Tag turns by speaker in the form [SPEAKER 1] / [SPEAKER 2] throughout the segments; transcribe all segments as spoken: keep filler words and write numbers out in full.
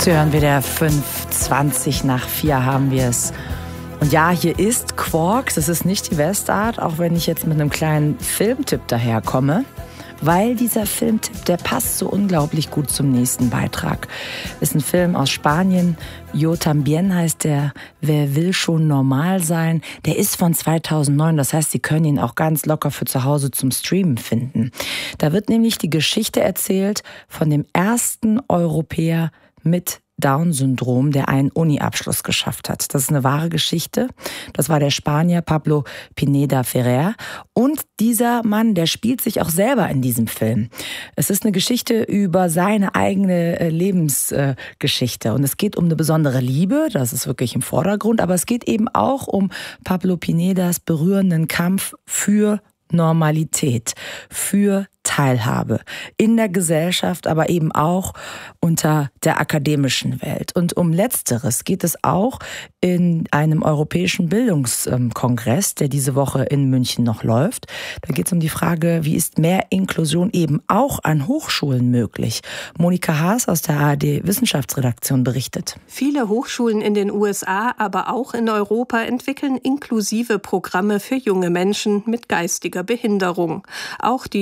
[SPEAKER 1] Sie hören wieder fünf zwanzig nach vier haben wir es. Und ja, hier ist Quarks, es ist nicht die Westart, auch wenn ich jetzt mit einem kleinen Filmtipp daherkomme. Weil dieser Filmtipp, der passt so unglaublich gut zum nächsten Beitrag. Ist ein Film aus Spanien. Yo Tambien heißt der. Wer will schon normal sein? Der ist von zweitausendneun. Das heißt, Sie können ihn auch ganz locker für zu Hause zum Streamen finden. Da wird nämlich die Geschichte erzählt von dem ersten Europäer mit Down-Syndrom, der einen Uni-Abschluss geschafft hat. Das ist eine wahre Geschichte. Das war der Spanier Pablo Pineda Ferrer. Und dieser Mann, der spielt sich auch selber in diesem Film. Es ist eine Geschichte über seine eigene Lebensgeschichte. Und es geht um eine besondere Liebe, das ist wirklich im Vordergrund. Aber es geht eben auch um Pablo Pinedas berührenden Kampf für Normalität, für Teilhabe in der Gesellschaft, aber eben auch unter der akademischen Welt. Und um Letzteres geht es auch in einem europäischen Bildungskongress, der diese Woche in München noch läuft. Da geht es um die Frage, wie ist mehr Inklusion eben auch an Hochschulen möglich? Monika Haas aus der A R D-Wissenschaftsredaktion berichtet.
[SPEAKER 2] Viele Hochschulen in den U S A, aber auch in Europa entwickeln inklusive Programme für junge Menschen mit geistiger Behinderung. Auch die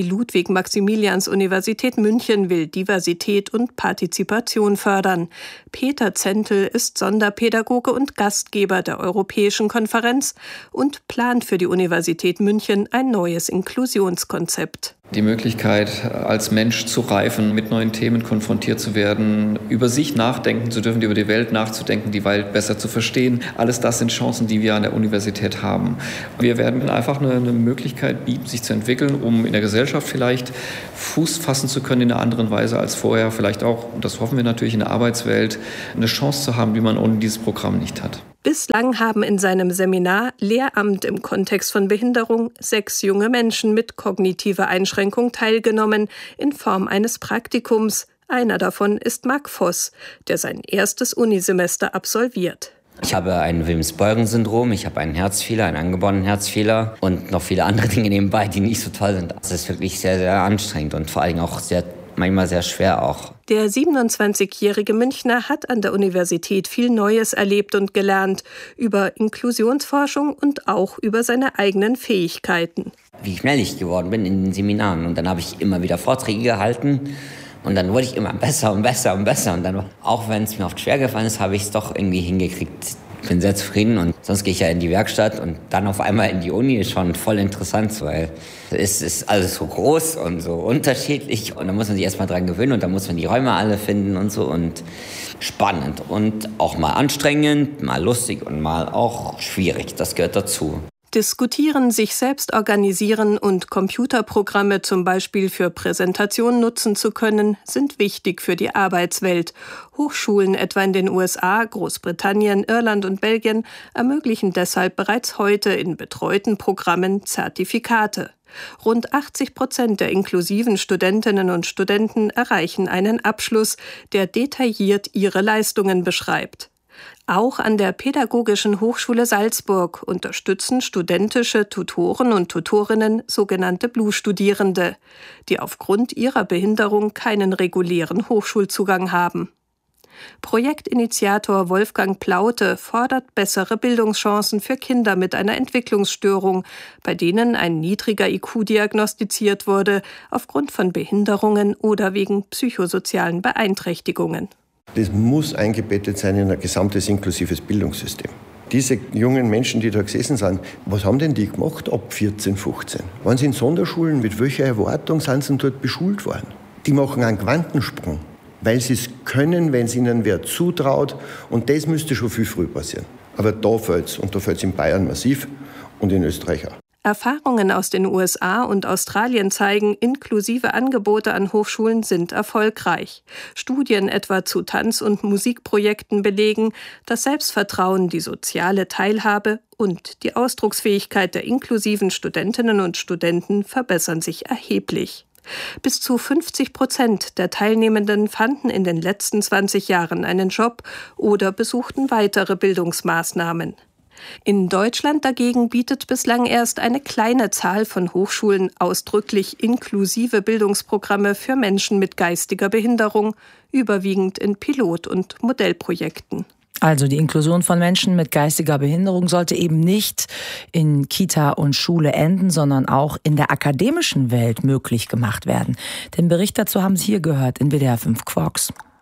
[SPEAKER 2] Ludwig-Maximilians-Universität München will Diversität und Partizipation fördern. Peter Zentel ist Sonderpädagoge und Gastgeber der Europäischen Konferenz und plant für die Universität München ein neues Inklusionskonzept.
[SPEAKER 3] Die Möglichkeit, als Mensch zu reifen, mit neuen Themen konfrontiert zu werden, über sich nachdenken zu dürfen, über die Welt nachzudenken, die Welt besser zu verstehen. Alles das sind Chancen, die wir an der Universität haben. Wir werden einfach eine, eine Möglichkeit bieten, sich zu entwickeln, um in der Gesellschaft vielleicht Fuß fassen zu können in einer anderen Weise als vorher. Vielleicht auch, und das hoffen wir natürlich, in der Arbeitswelt eine Chance zu haben, die man ohne dieses Programm nicht hat.
[SPEAKER 2] Bislang haben in seinem Seminar Lehramt im Kontext von Behinderung sechs junge Menschen mit kognitiver Einschränkung teilgenommen, in Form eines Praktikums. Einer davon ist Marc Voss, der sein erstes Unisemester absolviert.
[SPEAKER 4] Ich habe ein Wilms-Beugen-Syndrom, ich habe einen Herzfehler, einen angeborenen Herzfehler und noch viele andere Dinge nebenbei, die nicht so toll sind. Es ist wirklich sehr, sehr anstrengend und vor allem auch sehr, manchmal sehr schwer auch.
[SPEAKER 2] Der siebenundzwanzigjährige Münchner hat an der Universität viel Neues erlebt und gelernt über Inklusionsforschung und auch über seine eigenen Fähigkeiten.
[SPEAKER 4] Wie schnell ich geworden bin in den Seminaren. Und dann habe ich immer wieder Vorträge gehalten und dann wurde ich immer besser und besser und besser. Und dann, auch wenn es mir oft schwer gefallen ist, habe ich es doch irgendwie hingekriegt. Ich bin sehr zufrieden und sonst gehe ich ja in die Werkstatt und dann auf einmal in die Uni ist schon voll interessant, weil es ist alles so groß und so unterschiedlich und da muss man sich erstmal dran gewöhnen und dann muss man die Räume alle finden und so und spannend und auch mal anstrengend, mal lustig und mal auch schwierig, das gehört dazu.
[SPEAKER 2] Diskutieren, sich selbst organisieren und Computerprogramme zum Beispiel für Präsentationen nutzen zu können, sind wichtig für die Arbeitswelt. Hochschulen etwa in den U S A, Großbritannien, Irland und Belgien ermöglichen deshalb bereits heute in betreuten Programmen Zertifikate. Rund achtzig Prozent der inklusiven Studentinnen und Studenten erreichen einen Abschluss, der detailliert ihre Leistungen beschreibt. Auch an der Pädagogischen Hochschule Salzburg unterstützen studentische Tutoren und Tutorinnen sogenannte Blue-Studierende, die aufgrund ihrer Behinderung keinen regulären Hochschulzugang haben. Projektinitiator Wolfgang Plaute fordert bessere Bildungschancen für Kinder mit einer Entwicklungsstörung, bei denen ein niedriger I Q diagnostiziert wurde, aufgrund von Behinderungen oder wegen psychosozialen Beeinträchtigungen.
[SPEAKER 5] Das muss eingebettet sein in ein gesamtes inklusives Bildungssystem. Diese jungen Menschen, die da gesessen sind, was haben denn die gemacht ab vierzehn, fünfzehn? Waren sie in Sonderschulen? Mit welcher Erwartung sind sie dort beschult worden? Die machen einen Quantensprung, weil sie es können, wenn es ihnen wer zutraut. Und das müsste schon viel früher passieren. Aber da fällt es, und da fällt es in Bayern massiv und in Österreich auch.
[SPEAKER 2] Erfahrungen aus den U S A und Australien zeigen, inklusive Angebote an Hochschulen sind erfolgreich. Studien etwa zu Tanz- und Musikprojekten belegen, das Selbstvertrauen, die soziale Teilhabe und die Ausdrucksfähigkeit der inklusiven Studentinnen und Studenten verbessern sich erheblich. Bis zu fünfzig Prozent der Teilnehmenden fanden in den letzten zwanzig Jahren einen Job oder besuchten weitere Bildungsmaßnahmen. In Deutschland dagegen bietet bislang erst eine kleine Zahl von Hochschulen ausdrücklich inklusive Bildungsprogramme für Menschen mit geistiger Behinderung, überwiegend in Pilot- und Modellprojekten.
[SPEAKER 1] Also die Inklusion von Menschen mit geistiger Behinderung sollte eben nicht in Kita und Schule enden, sondern auch in der akademischen Welt möglich gemacht werden. Den Bericht dazu haben Sie hier gehört in W D R fünf Quarks.